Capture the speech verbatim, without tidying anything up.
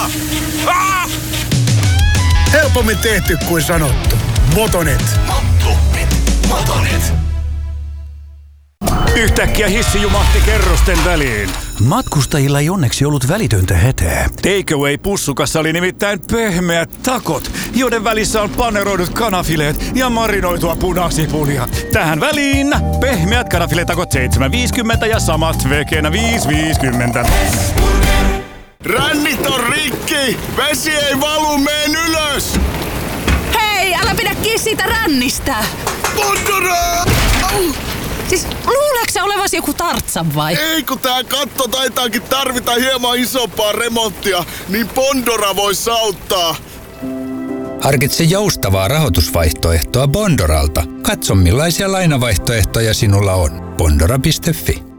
Ah! Ah! Helpommin tehty kuin sanottu. Motonet. Motonet. Motonet. Yhtäkkiä hissi jumahti kerrosten väliin. Matkustajilla ei onneksi ollut välitöntä hätää. Takeaway-pussukassa oli nimittäin pehmeät takot, joiden välissä on paneroidut kanafileet ja marinoitua punasipulia. Tähän väliin pehmeät kanafiletakot seitsemän viisikymmentä ja samat vegenä viisi viisikymmentä. Rännit on rikki! Vesi ei valu, meen ylös! Hei, älä pidä kiinni siitä rännistä! Bondora! Siis luuleeko sä olevasi joku Tartsan vai? Ei, kun tää katto taitaakin tarvita hieman isompaa remonttia, niin Bondora vois auttaa. Harkitse joustavaa rahoitusvaihtoehtoa Bondoralta. Katso millaisia lainavaihtoehtoja sinulla on. Bondora piste fi